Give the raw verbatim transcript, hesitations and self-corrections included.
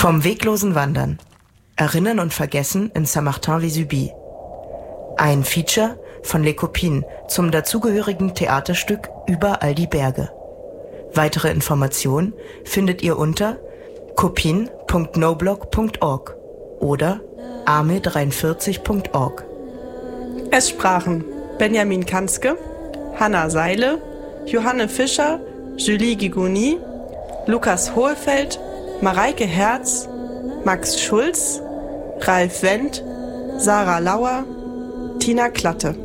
Vom weglosen Wandern. Erinnern und Vergessen in Saint-Martin-Vésubie. Ein Feature von Les Copines zum dazugehörigen Theaterstück Über all die Berge. Weitere Informationen findet ihr unter copine punkt noblog punkt org oder arme dreiundvierzig punkt org. Es sprachen Benjamin Kanzke, Hanna Seile, Johanne Fischer, Julie Gigoni, Lukas Hohlfeld, Mareike Herz, Max Schulz, Ralf Wendt, Sarah Lauer, Tina Klatte.